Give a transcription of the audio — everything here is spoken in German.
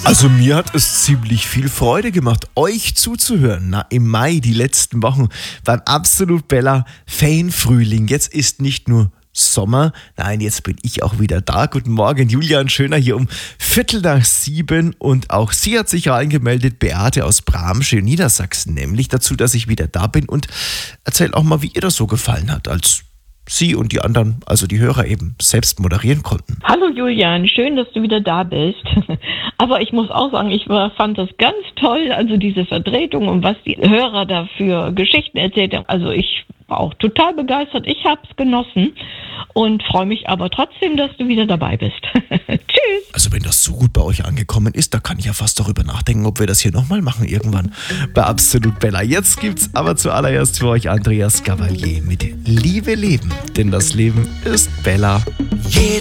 Also mir hat es ziemlich viel Freude gemacht, euch zuzuhören. Na, im Mai, die letzten Wochen, waren absolut Bella Ferienfrühling. Jetzt ist nicht nur Sommer, nein, jetzt bin ich auch wieder da. Guten Morgen, Julian Schöner hier um 6:15 und auch sie hat sich reingemeldet, Beate aus Bramsche in Niedersachsen, nämlich dazu, dass ich wieder da bin und erzählt auch mal, wie ihr das so gefallen hat, als Sie und die anderen, also die Hörer eben, selbst moderieren konnten. Hallo Julian, schön, dass du wieder da bist. Aber ich muss auch sagen, fand das ganz toll, also diese Vertretung und was die Hörer da für Geschichten erzählt haben. Also ich war auch total begeistert, ich habe es genossen und freue mich aber trotzdem, dass du wieder dabei bist. Tschüss. Also wenn das so gut bei euch angekommen ist, da kann ich ja fast darüber nachdenken, ob wir das hier nochmal machen irgendwann bei Absolut Bella. Jetzt gibt's aber zuallererst für euch Andreas Gavalier mit Liebe Leben, denn das Leben ist Bella.